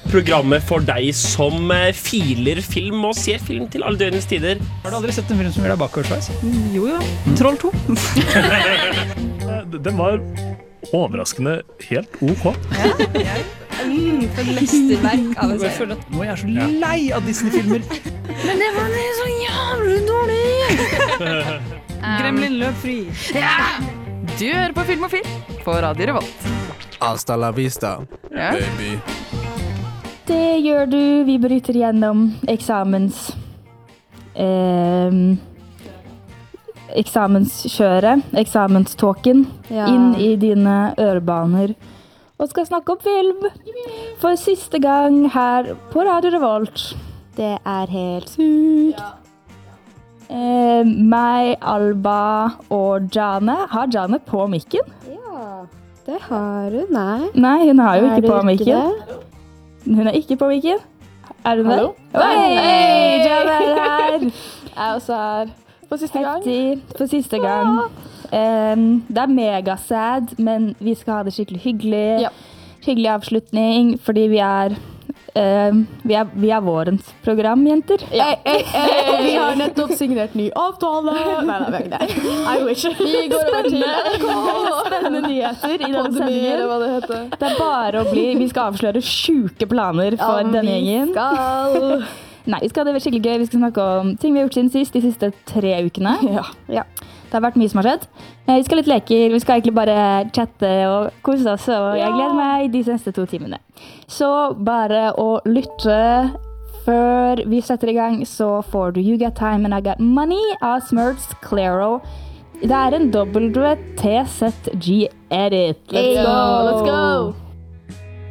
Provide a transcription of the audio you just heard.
programmet for deg som filer film og ser film til alle døgnets tider. Har du aldri sett en film som gjør deg bakoversveis? Jo, Troll 2. Den var overraskende helt ok. For et mesterverk av en Jeg føler at nå er jeg så lei av Disney-filmer. Men det var så jævlig dårlig! Gremlin løp fri. Du hører på Film og Film på Radio Revolt. Hasta la vista, baby. Det gjør du. Vi bryter gjennom eksamenskjøret, eksamenståken, inn i dine ørebaner, og skal snakke om film for siste gang her på Radio Revolt. Det er helt sykt. Meg, Alba og Jane. Har Jane på mikken? Ja, det har hun, nei. Nei, hun har jo ikke på ikke mikken. det? Hun er ikke på mikken. Er hun Hallo? der? Hei, Jane er her. Jeg er også her. For siste gang. Heftig, for siste gang. Det er mega-sad, men vi skal ha det skikkelig hyggelig. Ja. Hyggelig avslutning, fordi vi er vårens programjenter. Ja. Og vi har nettopp signert ny avtale. Nei, vi har ikke det. I wish. Vi går over til Spennende nyheter i denne Pandemi, eller sendingen. hva det heter. Det er bare å bli. Vi skal avsløre sjuke planer for denne gjengen. Nei, vi skal ha det skikkelig gøy. Vi skal snakke om ting vi har gjort siden sist, de siste 3 ukene. Ja. Det har vært mye som har skjedd. Vi skal ha litt leker, vi skal egentlig bare chatte og kose oss, og jeg gleder meg de neste 2 timene. Så bare å lytte før vi setter i gang, så får du You Got Time and I Got Money av Smurfs Clairo. Det er en WTZG edit. Let's go!